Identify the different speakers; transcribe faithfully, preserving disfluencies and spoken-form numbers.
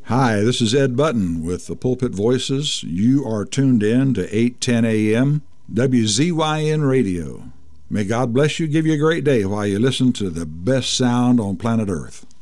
Speaker 1: Hi, this is Ed Button with the Pulpit Voices. You are tuned in to eight ten A M W Z Y N Radio. May God bless you, give you a great day while you listen to the best sound on planet Earth.